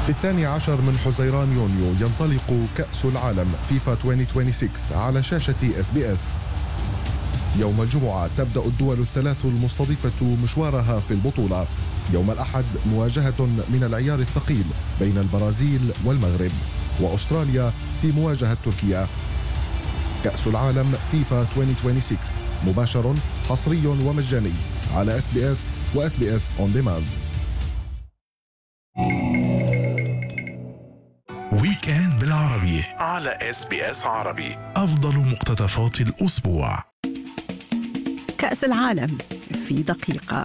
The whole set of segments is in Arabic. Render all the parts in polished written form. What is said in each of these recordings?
في 12 من حزيران يونيو ينطلق كأس العالم فيفا 2026 على شاشة SBS. يوم الجمعة تبدأ الدول الثلاث المستضيفة مشوارها في البطولة. يوم الأحد مواجهة من العيار الثقيل بين البرازيل والمغرب، وأستراليا في مواجهة تركيا. كأس العالم فيفا 2026 مباشر حصري ومجاني على SBS و SBS On Demand. ويكند بالعربي على SBS عربي، أفضل مقتطفات الأسبوع. كأس العالم في دقيقة.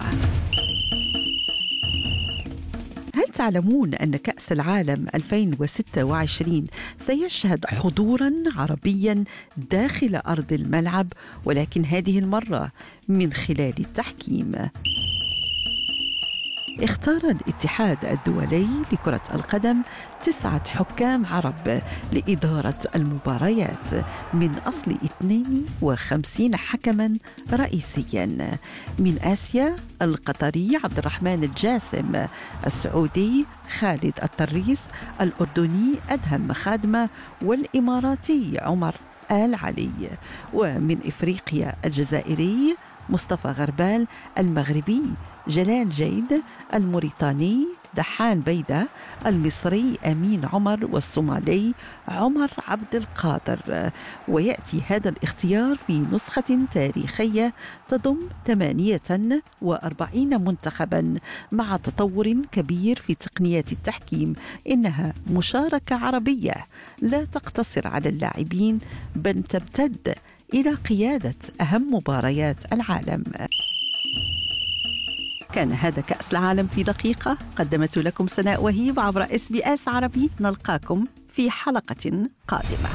هل تعلمون أن كأس العالم 2026 سيشهد حضوراً عربياً داخل أرض الملعب، ولكن هذه المرة من خلال التحكيم؟ اختار الاتحاد الدولي لكرة القدم 9 حكام عرب لإدارة المباريات من أصل 52 حكما رئيسيا. من آسيا القطري عبد الرحمن الجاسم، السعودي خالد الطريس، الأردني أدهم خادمة، والإماراتي عمر آل علي. ومن إفريقيا الجزائري مصطفى غربال، المغربي جلال جيد، الموريتاني دحان بيدة، المصري أمين عمر، والصومالي عمر عبد القادر. ويأتي هذا الاختيار في نسخة تاريخية تضم 48 منتخبا مع تطور كبير في تقنيات التحكيم. إنها مشاركة عربية لا تقتصر على اللاعبين، بل تمتد إلى قيادة أهم مباريات العالم. كان هذا كأس العالم في دقيقة، قدمت لكم سناء وهيب عبر SBS عربي. نلقاكم في حلقة قادمة.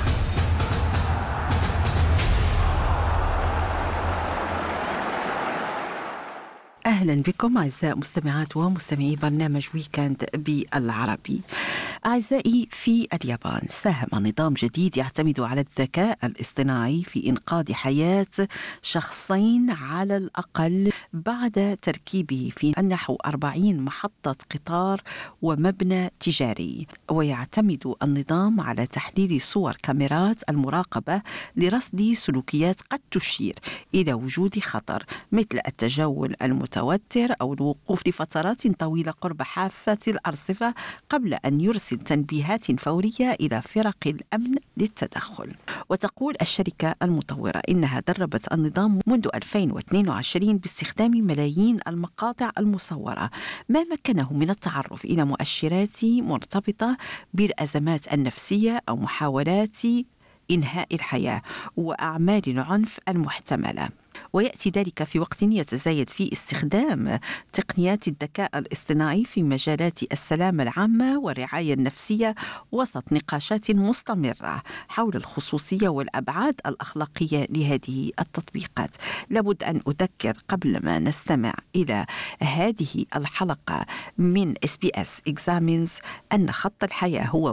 أهلا بكم أعزائي مستمعات ومستمعي برنامج ويكند بالعربي. أعزائي، في اليابان ساهم نظام جديد يعتمد على الذكاء الاصطناعي في إنقاذ حياة شخصين على الأقل بعد تركيبه في نحو 40 محطة قطار ومبنى تجاري. ويعتمد النظام على تحليل صور كاميرات المراقبة لرصد سلوكيات قد تشير إلى وجود خطر، مثل التجول المتوتر أو الوقوف لفترات طويلة قرب حافة الأرصفة، قبل أن يرسل تنبيهات فورية إلى فرق الأمن للتدخل. وتقول الشركة المطورة إنها دربت النظام منذ 2022 باستخدام ملايين المقاطع المصورة، ما مكنه من التعرف إلى مؤشرات مرتبطة بالأزمات النفسية أو محاولات إنهاء الحياة وأعمال العنف المحتملة. ويأتي ذلك في وقت يتزايد في استخدام تقنيات الذكاء الاصطناعي في مجالات السلامة العامة والرعاية النفسية، وسط نقاشات مستمرة حول الخصوصية والأبعاد الأخلاقية لهذه التطبيقات. لابد أن أذكر قبل ما نستمع إلى هذه الحلقة من SBS Examines أن خط الحياة هو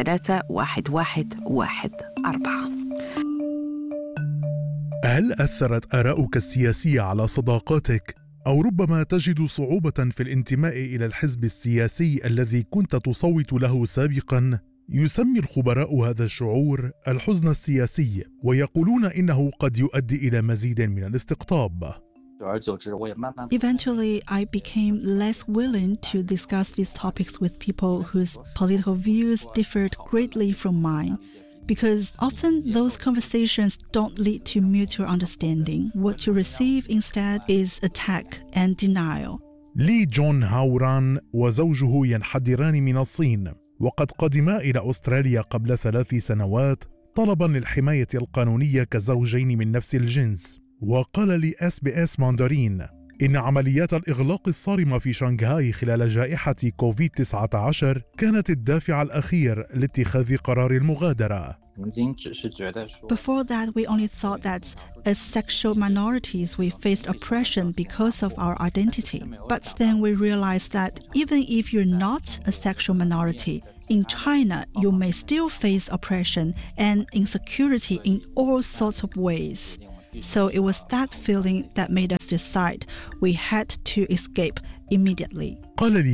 131114. هل أثرت آراؤك السياسية على صداقاتك؟ أو ربما تجد صعوبة في الانتماء إلى الحزب السياسي الذي كنت تصوت له سابقاً؟ يسمي الخبراء هذا الشعور الحزن السياسي، ويقولون إنه قد يؤدي إلى مزيد من الاستقطاب. Eventually, I became less willing to discuss these topics with people whose political views differed greatly from mine, because often those conversations don't lead to mutual understanding. What you receive instead is attack and denial. لي جون هاوران وزوجه ينحدران من الصين، وقد قدما إلى أستراليا قبل 3 سنوات طلبا للحماية القانونية كزوجين من نفس الجنس. وقال لي SBS ماندارين إن عمليات الإغلاق الصارمة في شنغهاي خلال جائحة كوفيد-19 كانت الدافع الأخير لاتخاذ قرار المغادرة. Before that, we only thought that as sexual minorities we faced oppression because of our identity. But then we realized that even if you're not a sexual minority, in China you may still face oppression and insecurity in all sorts of ways. So it was that feeling that made us decide we had to escape immediately. قال لي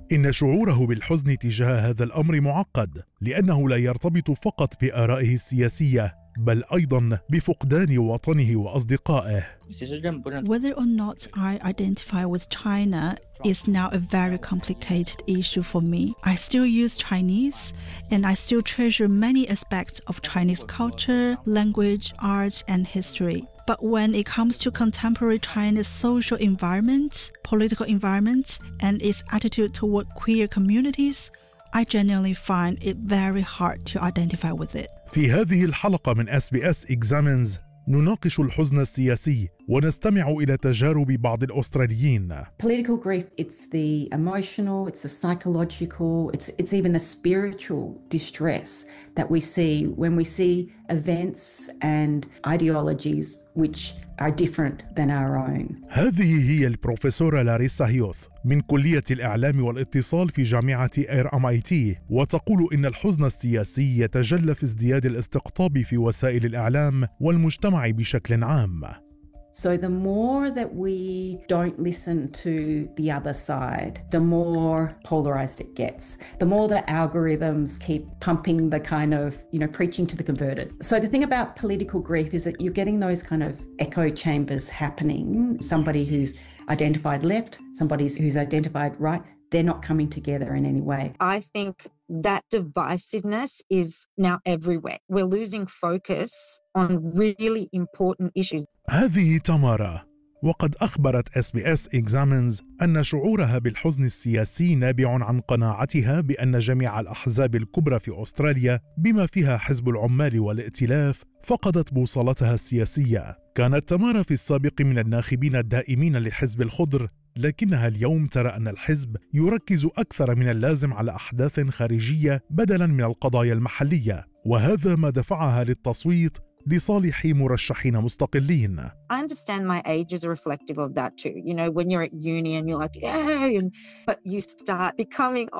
إن شعوره بالحزن تجاه هذا الأمر معقد، لأنه لا يرتبط فقط بآرائه السياسية، بل أيضاً بفقدان وطنه وأصدقائه. Whether or not I identify with China is now a very complicated issue for me. I still use Chinese, and I still treasure many aspects of Chinese culture, language, art, and history. But when it comes to contemporary China's social environment, political environment, and its attitude toward queer communities, I genuinely find it very hard to identify with it. في هذه الحلقة من SBS Examines نناقش الحزن السياسي ونستمع إلى تجارب بعض الأستراليين. Political grief, it's the emotional, it's the psychological, it's even the spiritual distress that we see when we see events and ideologies which are different than our own. هذه هي البروفيسورة لاريسا هيوث من كلية الإعلام والاتصال في جامعة إير MIT، وتقول إن الحزن السياسي يتجلى في ازدياد الاستقطاب في وسائل الإعلام والمجتمع بشكل عام. So the more that we don't listen to the other side, the more polarized it gets. The more the algorithms keep pumping the kind of, preaching to the converted. So the thing about political grief is that you're getting those kind of echo chambers happening. Somebody who's identified left, somebody who's identified right, they're not coming together in any way. I think that divisiveness is now everywhere. We're losing focus on really important issues. هذه تمارا، وقد أخبرت SBS Examines أن شعورها بالحزن السياسي نابع عن قناعتها بأن جميع الأحزاب الكبرى في أستراليا بما فيها حزب العمال والائتلاف فقدت بوصلتها السياسية. كانت تمارا في السابق من الناخبين الدائمين لحزب الخضر، لكنها اليوم ترى أن الحزب يركز أكثر من اللازم على أحداث خارجية بدلاً من القضايا المحلية، وهذا ما دفعها للتصويت لصالح مرشحين مستقلين. I understand my age is reflective of that too. When you're at uni and you're like, yeah, but you start becoming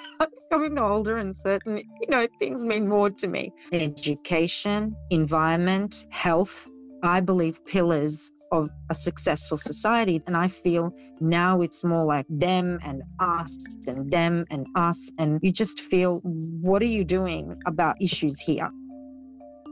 older and certain, things mean more to me. Education, environment, health, I believe pillars of a successful society. And I feel now it's more like them and us and them and us. And you just feel, what are you doing about issues here?